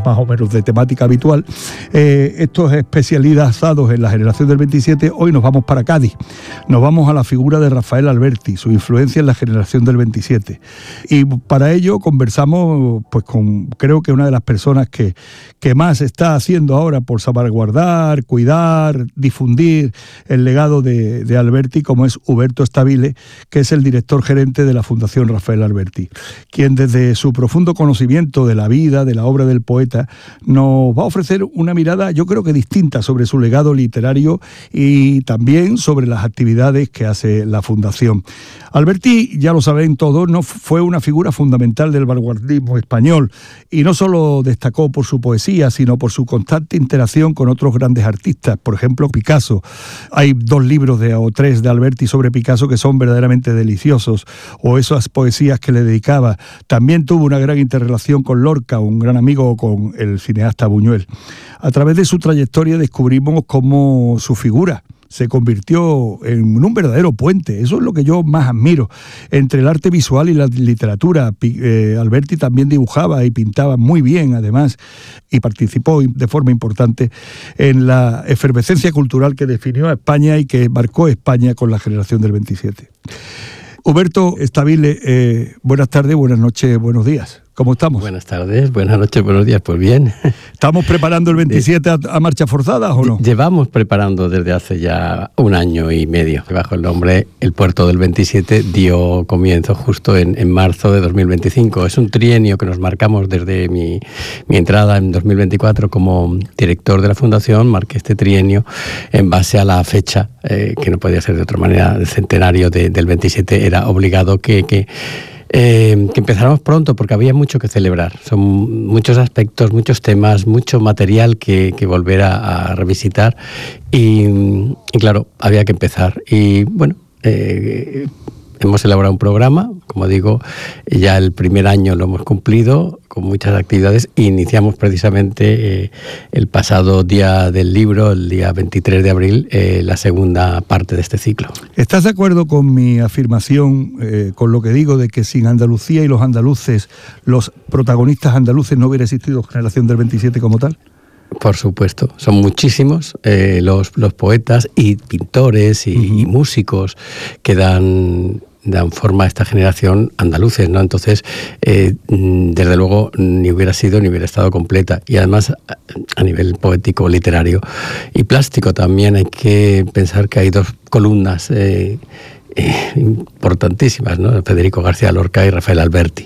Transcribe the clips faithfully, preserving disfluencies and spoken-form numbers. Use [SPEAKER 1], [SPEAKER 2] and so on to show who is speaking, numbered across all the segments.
[SPEAKER 1] programas más o menos de temática habitual, eh, estos especializados en la generación del veintisiete, hoy nos vamos para Cádiz. Nos vamos a la figura de Rafael Alberti, su influencia en la generación del veintisiete. Y para ello conversamos pues con, creo que una de las personas que, que más está haciendo ahora por salvaguardar, cuidar, difundir el legado de, de Alberti, como es Huberto Stabile, que es el director gerente de la Fundación Rafael Alberti, quien desde su profundo conocimiento de la vida, de la obra del poeta, nos va a ofrecer una mirada, yo creo que distinta, sobre su legado literario y también sobre las actividades que hace la Fundación. Alberti, ya lo saben todos, no fue una figura fundamental del vanguardismo español y no solo destacó por su poesía, sino por su constante interacción con otros grandes artistas, por ejemplo Picasso. Hay dos libros de, o tres de Alberti sobre Picasso que son verdaderamente deliciosos, o esas poesías que le dedicaba. También tuvo una gran interrelación con Lorca, un gran amigo con el cineasta Buñuel. A través de su trayectoria descubrimos cómo su figura se convirtió en un verdadero puente. Eso es lo que yo más admiro. Entre el arte visual y la literatura, eh, Alberti también dibujaba y pintaba muy bien, además, y participó de forma importante en la efervescencia cultural que definió a España y que marcó España con la generación del veintisiete. Huberto Stabile, eh, buenas tardes, buenas noches, buenos días. ¿Cómo estamos?
[SPEAKER 2] Buenas tardes, buenas noches, buenos días. Pues bien.
[SPEAKER 1] ¿Estamos preparando el veintisiete a, a marcha forzada o no?
[SPEAKER 2] Llevamos preparando desde hace ya un año y medio. Bajo el nombre El Puerto del veintisiete dio comienzo justo en, en marzo de dos mil veinticinco. Es un trienio que nos marcamos desde mi, mi entrada en dos mil veinticuatro como director de la Fundación. Marqué este trienio en base a la fecha, eh, que no podía ser de otra manera, el centenario de, del veintisiete. Era obligado que... que Eh, que empezáramos pronto porque había mucho que celebrar. Son muchos aspectos, muchos temas, mucho material que, que volver a, a revisitar y, y claro, había que empezar. Y bueno, eh, hemos elaborado un programa, como digo, ya el primer año lo hemos cumplido con muchas actividades e iniciamos precisamente eh, el pasado día del libro, el día veintitrés de abril, eh, la segunda parte de este ciclo.
[SPEAKER 1] ¿Estás de acuerdo con mi afirmación, eh, con lo que digo, de que sin Andalucía y los andaluces, los protagonistas andaluces, no hubiera existido Generación del veintisiete como tal?
[SPEAKER 2] Por supuesto, son muchísimos eh, los, los poetas y pintores y, uh-huh. y músicos que dan... dan forma a esta generación andaluces, ¿no? Entonces, eh, desde luego, ni hubiera sido ni hubiera estado completa. Y además, a nivel poético, literario y plástico también hay que pensar que hay dos columnas eh, eh, importantísimas, ¿no? Federico García Lorca y Rafael Alberti.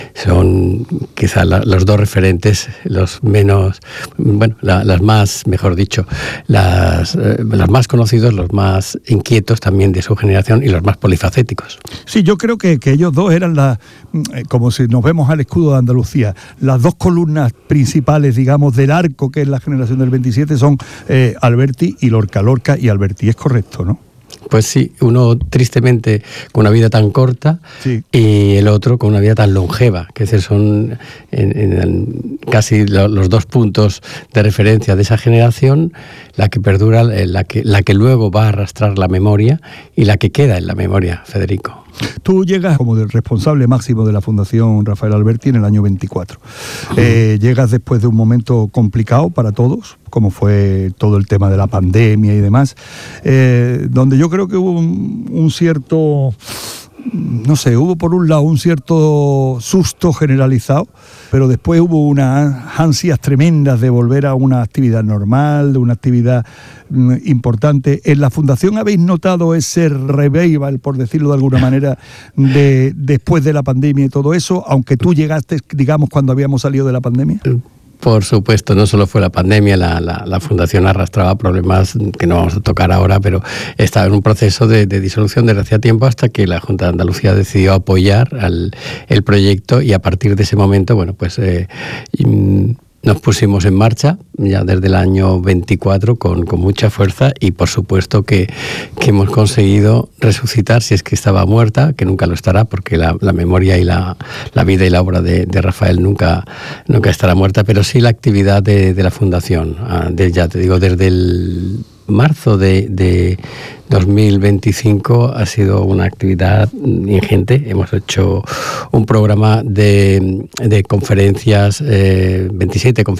[SPEAKER 2] Son quizá la, los dos referentes, los menos, bueno, la, las más, mejor dicho, las, eh, las más conocidos, los más inquietos también de su generación y los más polifacéticos.
[SPEAKER 1] Sí, yo creo que, que ellos dos eran, la, como si nos vemos al escudo de Andalucía, las dos columnas principales, digamos, del arco que es la generación del veintisiete son eh, Alberti y Lorca. Lorca y Alberti, es correcto, ¿no?
[SPEAKER 2] Pues sí, uno tristemente con una vida tan corta, sí, y el otro con una vida tan longeva, que esos son en, en casi los dos puntos de referencia de esa generación, la que perdura, la que, la que luego va a arrastrar la memoria y la que queda en la memoria, Federico.
[SPEAKER 1] Tú llegas como el responsable máximo de la Fundación Rafael Alberti en el año veinticuatro. Eh, llegas después de un momento complicado para todos, como fue todo el tema de la pandemia y demás, eh, donde yo creo que hubo un, un cierto... no sé, hubo por un lado un cierto susto generalizado, pero después hubo unas ansias tremendas de volver a una actividad normal, de una actividad mm, importante. ¿En la Fundación habéis notado ese revival, por decirlo de alguna manera, de después de la pandemia y todo eso, aunque tú llegaste, digamos, cuando habíamos salido de la pandemia?
[SPEAKER 2] Por supuesto, no solo fue la pandemia, la, la, la Fundación arrastraba problemas que no vamos a tocar ahora, pero estaba en un proceso de, de disolución desde hacía tiempo hasta que la Junta de Andalucía decidió apoyar al, el proyecto y a partir de ese momento, bueno, pues eh, nos pusimos en marcha ya desde el año veinticuatro con, con mucha fuerza y por supuesto que, que hemos conseguido resucitar, si es que estaba muerta, que nunca lo estará porque la, la memoria y la, la vida y la obra de, de Rafael nunca, nunca estará muerta, pero sí la actividad de, de la Fundación, de, ya te digo, desde el marzo de, de dos mil veinticinco ha sido una actividad ingente. Hemos hecho un programa de, de conferencias, eh, veintisiete conferencias